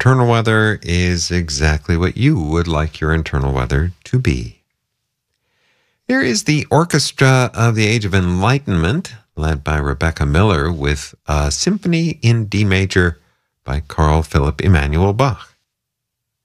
internal weather is exactly what you would like your internal weather to be. Here is the Orchestra of the Age of Enlightenment, led by Rebecca Miller, with a Symphony in D major by Carl Philipp Emanuel Bach.